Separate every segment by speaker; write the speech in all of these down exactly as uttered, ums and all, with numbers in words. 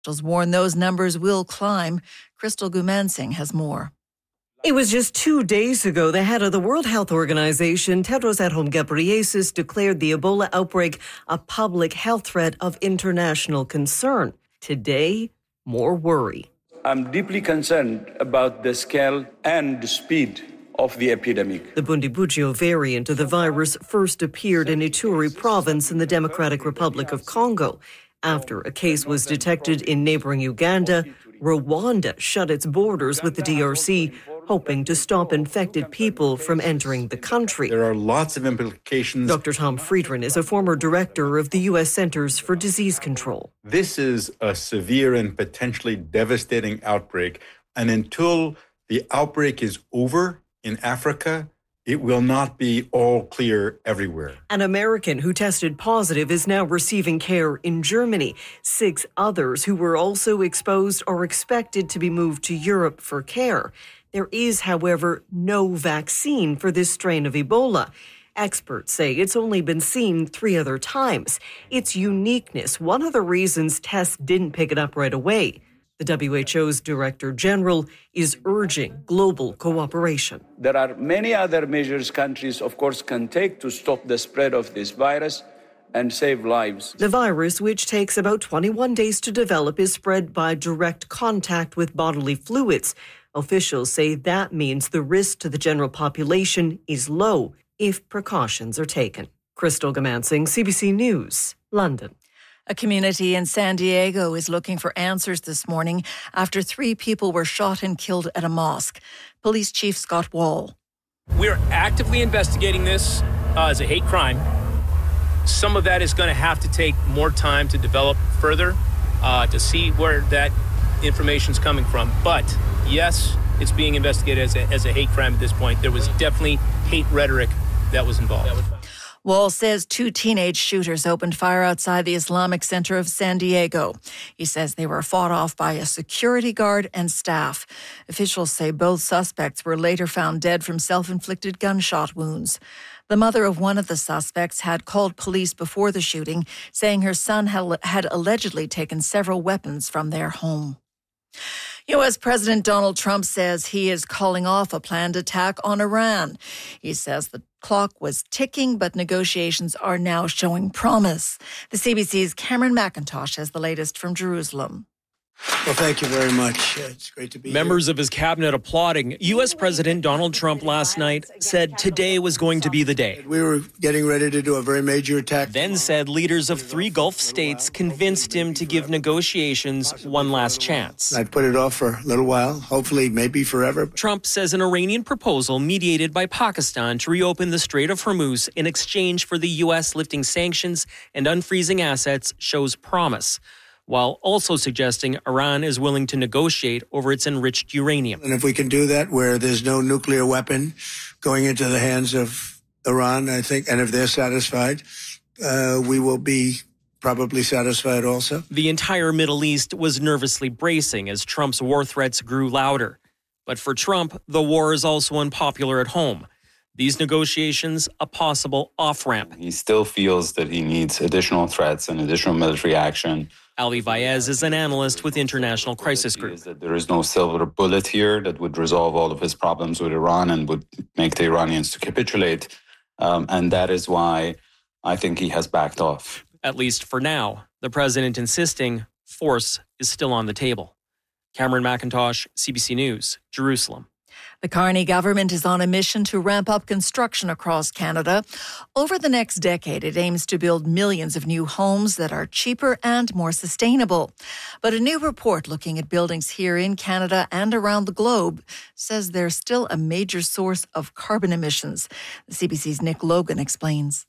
Speaker 1: Officials warn those numbers will climb. Crystal Gumansing has more.
Speaker 2: It was just two days ago the head of the World Health Organization, Tedros Adhanom Ghebreyesus, declared the Ebola outbreak a public health threat of international concern. Today, more worry.
Speaker 3: I'm deeply concerned about the scale and the speed of the epidemic.
Speaker 2: The Bundibugyo variant of the virus first appeared in Ituri province in the Democratic Republic of Congo. After a case was detected in neighboring Uganda, Rwanda shut its borders with the D R C, hoping to stop infected people from entering the country.
Speaker 4: There are lots of implications.
Speaker 2: Doctor Tom Friedman is a former director of the U S Centers for Disease Control.
Speaker 4: This is a severe and potentially devastating outbreak, and until the outbreak is over in Africa, it will not be all clear everywhere.
Speaker 2: An American who tested positive is now receiving care in Germany. Six others who were also exposed are expected to be moved to Europe for care. There is, however, no vaccine for this strain of Ebola. Experts say it's only been seen three other times. Its uniqueness, one of the reasons tests didn't pick it up right away. The W H O's Director General is urging global cooperation.
Speaker 3: There are many other measures countries, of course, can take to stop the spread of this virus and save lives.
Speaker 2: The virus, which takes about twenty-one days to develop, is spread by direct contact with bodily fluids. Officials say that means the risk to the general population is low if precautions are taken. Crystal Gumansing, C B C News, London.
Speaker 1: A community in San Diego is looking for answers this morning after three people were shot and killed at a mosque. Police Chief Scott Wall.
Speaker 5: We're actively investigating this uh, as a hate crime. Some of that is going to have to take more time to develop further uh, to see where that information is coming from. But yes, it's being investigated as a, as a hate crime at this point. There was definitely hate rhetoric that was involved.
Speaker 1: Wall says two teenage shooters opened fire outside the Islamic Center of San Diego. He says they were fought off by a security guard and staff. Officials say both suspects were later found dead from self-inflicted gunshot wounds. The mother of one of the suspects had called police before the shooting, saying her son had allegedly taken several weapons from their home. U S President Donald Trump says he is calling off a planned attack on Iran. He says the clock was ticking, but negotiations are now showing promise. The C B C's Cameron McIntosh has the latest from Jerusalem.
Speaker 6: Well, thank you very much. It's great to be
Speaker 7: Members
Speaker 6: here.
Speaker 7: of his cabinet applauding. U S President Donald Trump last night said today was going to be the day.
Speaker 6: We were getting ready to do a very major attack.
Speaker 7: Then said leaders of three Gulf states convinced him to give negotiations one last chance.
Speaker 6: I put it off for a little while, hopefully maybe forever.
Speaker 7: Trump says an Iranian proposal mediated by Pakistan to reopen the Strait of Hormuz in exchange for the U S lifting sanctions and unfreezing assets shows promise, while also suggesting Iran is willing to negotiate over its enriched uranium.
Speaker 6: And if we can do that where there's no nuclear weapon going into the hands of Iran, I think, and if they're satisfied, uh, we will be probably satisfied also.
Speaker 7: The entire Middle East was nervously bracing as Trump's war threats grew louder. But for Trump, the war is also unpopular at home. These negotiations, a possible off-ramp.
Speaker 8: He still feels that he needs additional threats and additional military action.
Speaker 7: Ali Vaez is an analyst with International Crisis Group.
Speaker 8: Is that there is no silver bullet here that would resolve all of his problems with Iran and would make the Iranians to capitulate. Um, and that is why I think he has backed off.
Speaker 7: At least for now, the president insisting force is still on the table. Cameron McIntosh, C B C News, Jerusalem.
Speaker 1: The Carney government is on a mission to ramp up construction across Canada. Over the next decade, it aims to build millions of new homes that are cheaper and more sustainable. But a new report looking at buildings here in Canada and around the globe says they're still a major source of carbon emissions. The C B C's Nick Logan explains.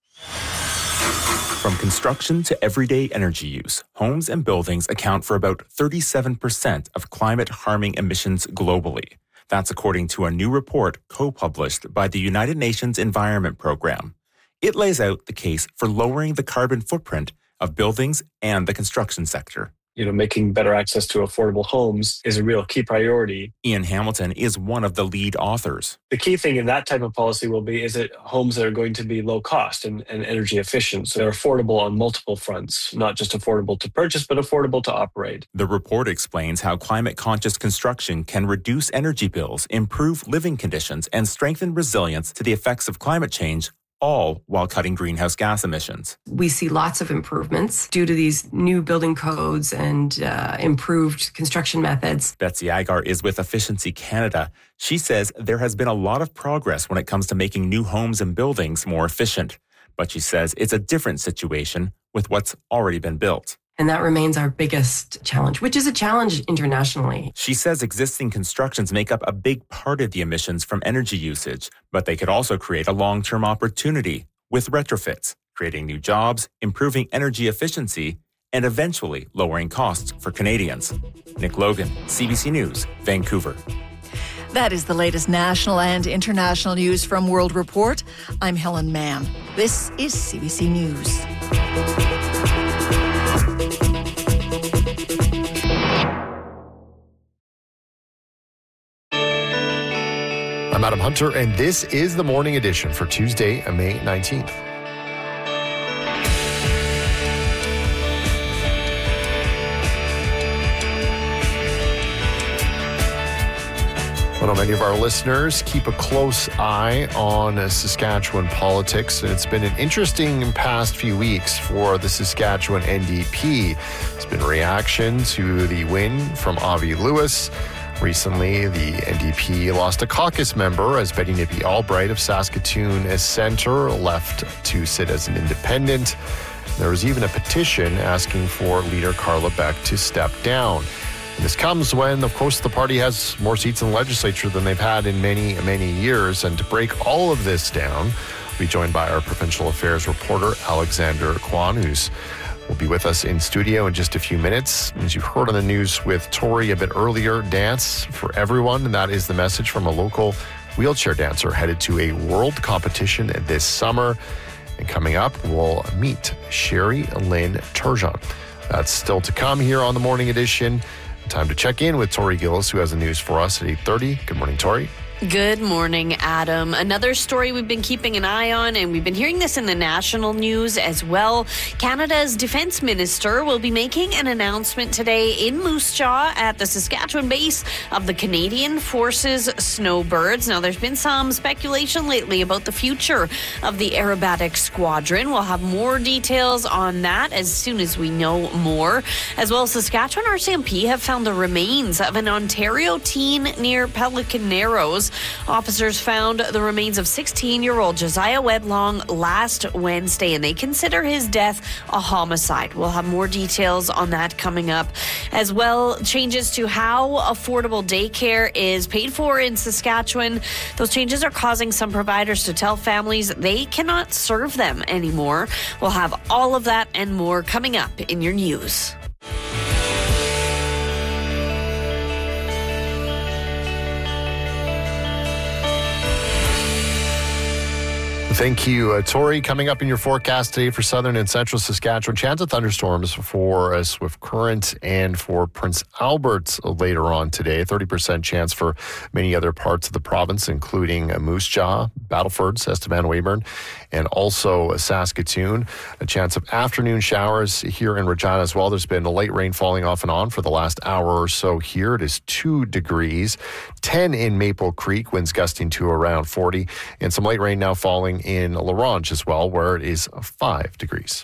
Speaker 9: From construction to everyday energy use, homes and buildings account for about thirty-seven percent of climate-harming emissions globally. That's according to a new report co-published by the United Nations Environment Programme. It lays out the case for lowering the carbon footprint of buildings and the construction sector.
Speaker 10: you know, making better access to affordable homes is a real key priority.
Speaker 9: Ian Hamilton is one of the lead authors.
Speaker 10: The key thing in that type of policy will be, is it homes that are going to be low cost and, and energy efficient? So they're affordable on multiple fronts, not just affordable to purchase, but affordable to operate.
Speaker 9: The report explains how climate-conscious construction can reduce energy bills, improve living conditions, and strengthen resilience to the effects of climate change, all while cutting greenhouse gas emissions.
Speaker 11: We see lots of improvements due to these new building codes and uh, improved construction methods.
Speaker 9: Betsy Agar is with Efficiency Canada. She says there has been a lot of progress when it comes to making new homes and buildings more efficient. But she says it's a different situation with what's already been built.
Speaker 11: And that remains our biggest challenge, which is a challenge internationally.
Speaker 9: She says existing constructions make up a big part of the emissions from energy usage, but they could also create a long-term opportunity with retrofits, creating new jobs, improving energy efficiency, and eventually lowering costs for Canadians. Nick Logan, C B C News, Vancouver.
Speaker 1: That is the latest national and international news from World Report. I'm Helen Mann. This is C B C News.
Speaker 12: I'm Adam Hunter, and this is the Morning Edition for Tuesday, May nineteenth. I know many of our listeners keep a close eye on Saskatchewan politics, and it's been an interesting past few weeks for the Saskatchewan N D P. There's been reaction to the win from Avi Lewis. Recently, the N D P lost a caucus member as Betty Nippy Albright of Saskatoon Centre left to sit as an independent. There was even a petition asking for leader Carla Beck to step down. And this comes when, of course, the party has more seats in the legislature than they've had in many, many years. And to break all of this down, we'll be joined by our provincial affairs reporter, Alexander Kwan, who's will be with us in studio in just a few minutes. As you heard on the news with Tori a bit earlier, dance for everyone. And that is the message from a local wheelchair dancer headed to a world competition this summer. And coming up, we'll meet Sherry Lynn Turgeon. That's still to come here on the Morning Edition. Time to check in with Tori Gillis, who has the news for us at eight thirty. Good morning, Tori.
Speaker 13: Good morning, Adam. Another story we've been keeping an eye on, and we've been hearing this in the national news as well. Canada's defense minister will be making an announcement today in Moose Jaw at the Saskatchewan base of the Canadian Forces Snowbirds. Now, there's been some speculation lately about the future of the aerobatic squadron. We'll have more details on that as soon as we know more. As well, Saskatchewan R C M P have found the remains of an Ontario teen near Pelican Narrows. Officers found the remains of sixteen-year-old Josiah Wedlong last Wednesday, and they consider his death a homicide. We'll have more details on that coming up. As well, changes to how affordable daycare is paid for in Saskatchewan. Those changes are causing some providers to tell families they cannot serve them anymore. We'll have all of that and more coming up in your news.
Speaker 12: Thank you, uh, Tori. Coming up in your forecast today for southern and central Saskatchewan, chance of thunderstorms for uh, Swift Current and for Prince Albert later on today. thirty percent chance for many other parts of the province, including uh, Moose Jaw, Battleford, Estevan, Weyburn, and also uh, Saskatoon. A chance of afternoon showers here in Regina as well. There's been a light rain falling off and on for the last hour or so here. It is two degrees, ten in Maple Creek, winds gusting to around forty, and some light rain now falling in La Ronge as well, where it is five degrees.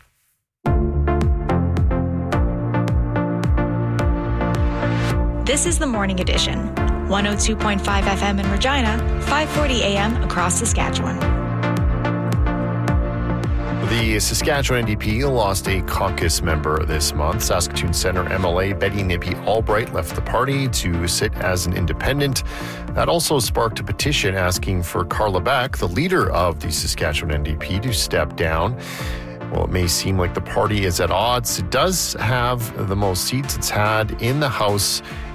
Speaker 14: This is the Morning Edition, one oh two point five F M in Regina, five forty A M across Saskatchewan.
Speaker 12: The Saskatchewan N D P lost a caucus member this month. Saskatoon Centre M L A Betty Nippy Albright left the party to sit as an independent. That also sparked a petition asking for Carla Beck, the leader of the Saskatchewan N D P, to step down. Well, it may seem like the party is at odds. It does have the most seats it's had in the House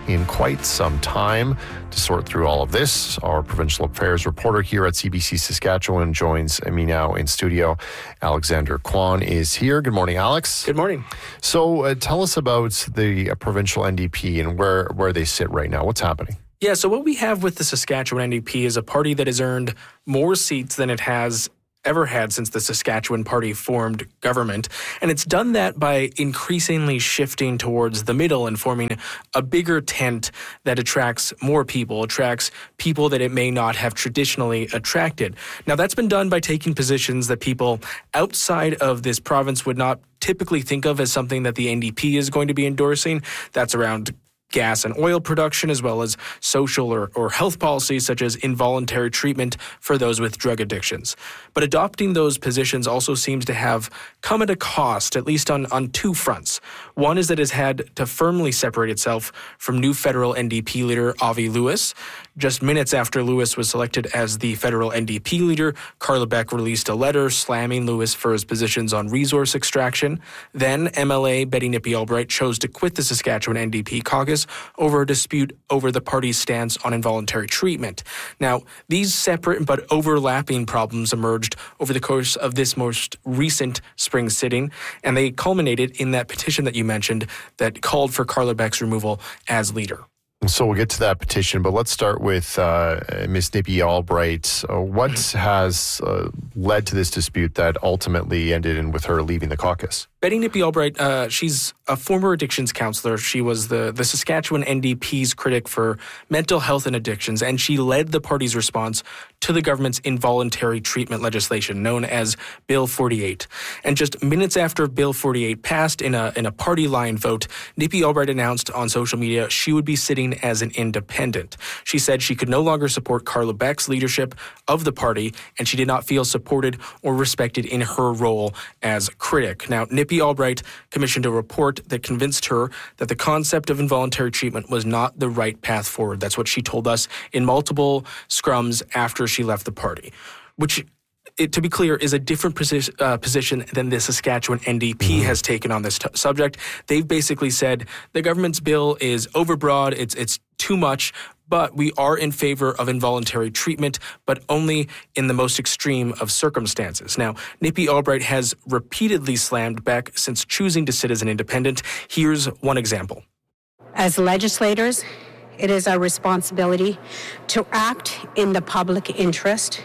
Speaker 12: in quite some time. To sort through all of this, our provincial affairs reporter here at C B C Saskatchewan joins me now in studio. Alexander Kwan is here. Good morning, Alex.
Speaker 15: Good morning.
Speaker 12: So uh, tell us about the uh, provincial N D P and where, where they sit right now. What's happening?
Speaker 15: Yeah, so what we have with the Saskatchewan N D P is a party that has earned more seats than it has ever had since the Saskatchewan Party formed government. And it's done that by increasingly shifting towards the middle and forming a bigger tent that attracts more people, attracts people that it may not have traditionally attracted. Now, that's been done by taking positions that people outside of this province would not typically think of as something that the N D P is going to be endorsing. That's around gas and oil production, as well as social or, or health policies such as involuntary treatment for those with drug addictions. But adopting those positions also seems to have come at a cost, at least on, on two fronts. One is that it has had to firmly separate itself from new federal N D P leader Avi Lewis. Just minutes after Lewis was selected as the federal N D P leader, Carla Beck released a letter slamming Lewis for his positions on resource extraction. Then M L A Betty Nippy Albright chose to quit the Saskatchewan N D P caucus over a dispute over the party's stance on involuntary treatment. Now, these separate but overlapping problems emerged over the course of this most recent spring sitting, and they culminated in that petition that you mentioned that called for Carla Beck's removal as leader.
Speaker 12: So we'll get to that petition, but let's start with uh, Miz Nippy Albright. Uh, what has uh, led to this dispute that ultimately ended in with her leaving the caucus?
Speaker 15: Betty Nippy Albright, uh, she's a former addictions counselor. She was the, the Saskatchewan N D P's critic for mental health and addictions, and she led the party's response to the government's involuntary treatment legislation, known as Bill forty-eight. And just minutes after Bill forty-eight passed in a in a party line vote, Nippy Albright announced on social media she would be sitting as an independent. She said she could no longer support Carla Beck's leadership of the party, and she did not feel supported or respected in her role as critic. Now, Nippy Albright commissioned a report that convinced her that the concept of involuntary treatment was not the right path forward. That's what she told us in multiple scrums after she left the party, which, it, to be clear, is a different position, uh, position than the Saskatchewan N D P mm-hmm. has taken on this t- subject. They've basically said the government's bill is overbroad, it's it's too much, but we are in favor of involuntary treatment, but only in the most extreme of circumstances. Now, Nippy Albright has repeatedly slammed Beck since choosing to sit as an independent. Here's one example.
Speaker 16: As legislators, it is our responsibility to act in the public interest,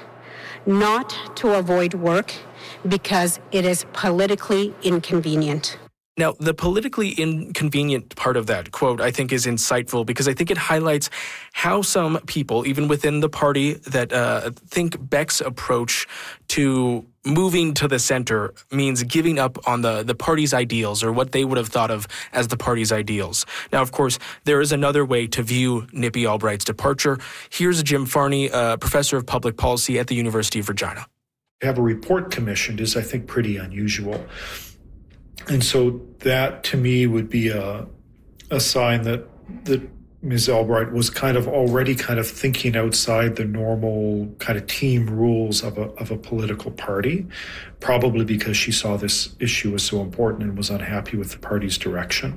Speaker 16: not to avoid work because it is politically inconvenient.
Speaker 15: Now, the politically inconvenient part of that quote, I think, is insightful because I think it highlights how some people, even within the party, that uh, think Beck's approach to moving to the center means giving up on the, the party's ideals or what they would have thought of as the party's ideals. Now, of course, there is another way to view Nippy Albright's departure. Here's Jim Farney, a professor of public policy at the University of Regina.
Speaker 17: To have a report commissioned is, I think, pretty unusual. And so that, to me, would be a a sign that that Miz Albright was kind of already kind of thinking outside the normal kind of team rules of a of a political party, probably because she saw this issue as so important and was unhappy with the party's direction.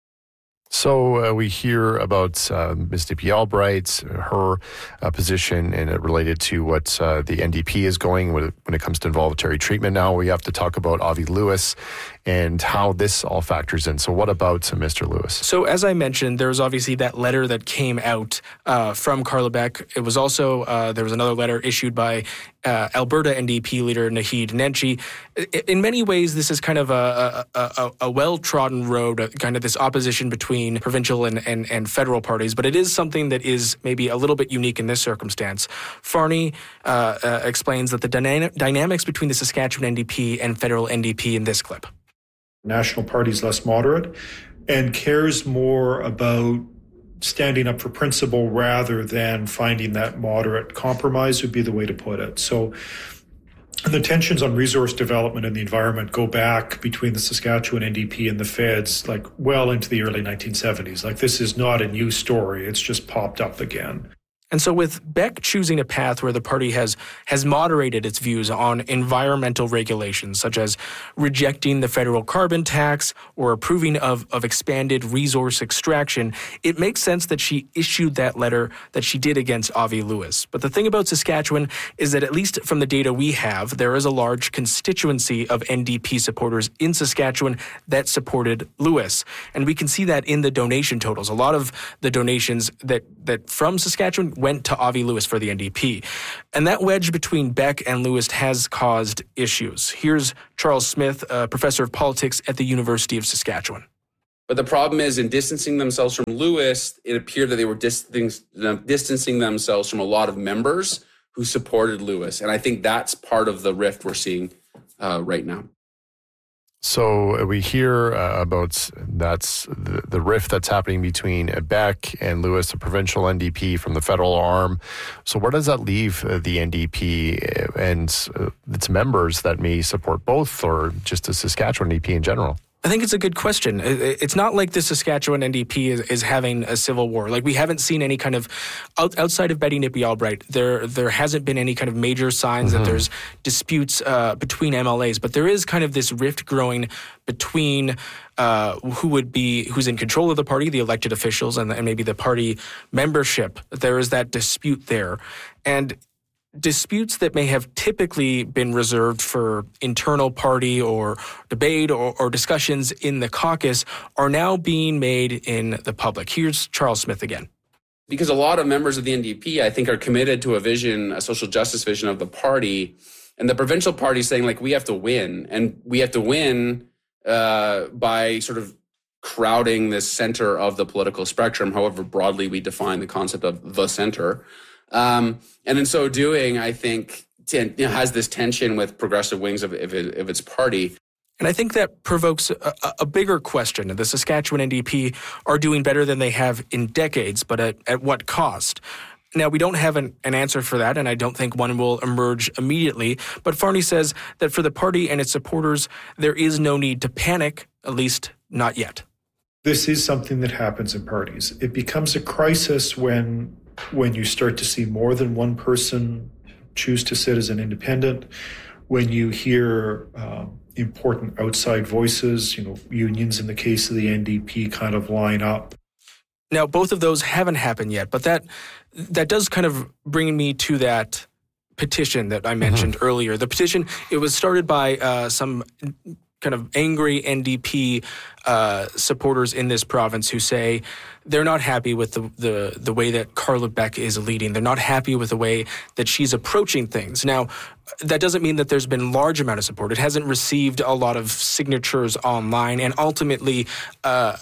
Speaker 12: So uh, we hear about uh, Miz Nippy Albright, her uh, position, and it related to what uh, the N D P is going when it, when it comes to involuntary treatment. Now we have to talk about Avi Lewis and how this all factors in. So what about uh, Mister Lewis?
Speaker 15: So as I mentioned, there was obviously that letter that came out uh, from Carla Beck. It was also, uh, there was another letter issued by uh, Alberta N D P leader Naheed Nenshi. In many ways, this is kind of a, a, a, a well-trodden road, kind of this opposition between provincial and, and, and federal parties, but it is something that is maybe a little bit unique in this circumstance. Farney uh, uh, explains that the dyna- dynamics between the Saskatchewan N D P and federal N D P in this clip.
Speaker 17: National Party is less moderate and cares more about standing up for principle rather than finding that moderate compromise would be the way to put it. So the tensions on resource development and the environment go back between the Saskatchewan N D P and the feds like well into the early nineteen seventies. Like this is not a new story. It's just popped up again.
Speaker 15: And so with Beck choosing a path where the party has has moderated its views on environmental regulations, such as rejecting the federal carbon tax or approving of, of expanded resource extraction, it makes sense that she issued that letter that she did against Avi Lewis. But the thing about Saskatchewan is that at least from the data we have, there is a large constituency of N D P supporters in Saskatchewan that supported Lewis. And we can see that in the donation totals. A lot of the donations that, that from Saskatchewan went to Avi Lewis for the N D P. And that wedge between Beck and Lewis has caused issues. Here's Charles Smith, a professor of politics at the University of Saskatchewan.
Speaker 18: But the problem is, in distancing themselves from Lewis, it appeared that they were distancing themselves from a lot of members who supported Lewis. And I think that's part of the rift we're seeing uh, right now.
Speaker 12: So we hear uh, about that's the, the rift that's happening between Beck and Lewis, the provincial N D P from the federal arm. So where does that leave uh, the N D P and uh, its members that may support both, or just the Saskatchewan N D P in general?
Speaker 15: I think it's a good question. It's not like the Saskatchewan N D P is, is having a civil war. Like, we haven't seen any kind of, out, outside of Betty Nippy Albright, there there hasn't been any kind of major signs mm-hmm. that there's disputes uh, between M L As. But there is kind of this rift growing between uh, who would be, who's in control of the party, the elected officials, and, and maybe the party membership. There is that dispute there. And disputes that may have typically been reserved for internal party or debate or, or discussions in the caucus are now being made in the public. Here's Charles Smith again.
Speaker 18: Because a lot of members of the N D P, I think, are committed to a vision, a social justice vision of the party. And the provincial party is saying, like, we have to win. And we have to win uh, by sort of crowding this center of the political spectrum, however broadly we define the concept of the center. Um, and in so doing, I think ten, you know, has this tension with progressive wings of, of, of its party.
Speaker 15: And I think that provokes a, a bigger question. The Saskatchewan N D P are doing better than they have in decades, but at, at what cost? Now, we don't have an, an answer for that, and I don't think one will emerge immediately. But Farney says that for the party and its supporters, there is no need to panic, at least not yet.
Speaker 17: This is something that happens in parties. It becomes a crisis when when you start to see more than one person choose to sit as an independent, when you hear um, important outside voices, you know, unions in the case of the N D P kind of line up.
Speaker 15: Now, both of those haven't happened yet, but that that does kind of bring me to that petition that I mentioned mm-hmm. earlier. The petition, it was started by uh, some kind of angry N D P uh, supporters in this province who say they're not happy with the, the the way that Carla Beck is leading. They're not happy with the way that she's approaching things. Now, that doesn't mean that there's been large amount of support. It hasn't received a lot of signatures online, and ultimately uh,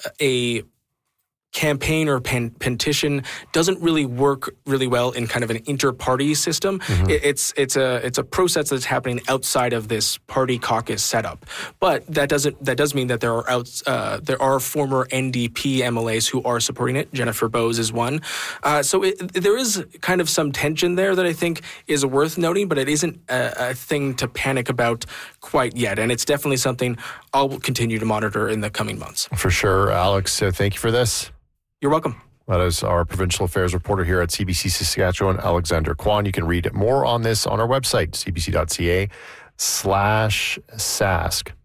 Speaker 15: a campaign or pen, petition doesn't really work really well in kind of an inter-party system. Mm-hmm. It, it's it's a it's a process that's happening outside of this party caucus setup. But that doesn't that does mean that there are outs, uh, there are former N D P M L As who are supporting it. Jennifer Bowes is one. Uh, so it, there is kind of some tension there that I think is worth noting, but it isn't a, a thing to panic about quite yet. And it's definitely something I'll continue to monitor in the coming months.
Speaker 12: For sure, Alex. Uh, thank you for this.
Speaker 15: You're welcome.
Speaker 12: That is our provincial affairs reporter here at C B C Saskatchewan, Alexander Kwan. You can read more on this on our website, c b c dot c a slash sask.